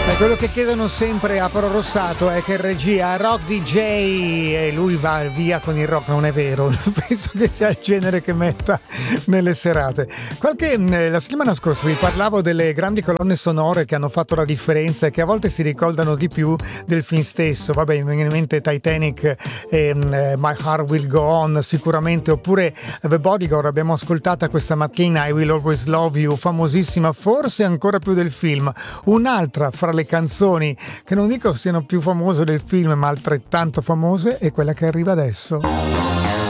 Quello che chiedono sempre a Pro Rossato è che regia rock DJ e lui va via con il rock. Non è vero, penso che sia il genere che metta nelle serate. La settimana scorsa vi parlavo delle grandi colonne sonore che hanno fatto la differenza e che a volte si ricordano di più del film stesso. Vabbè, mi viene in mente Titanic e My Heart Will Go On sicuramente, oppure The Bodyguard, abbiamo ascoltata questa mattina, I Will Always Love You, famosissima forse ancora più del film. Un'altra fra le canzoni che non dico siano più famose del film ma altrettanto famose è quella che arriva adesso.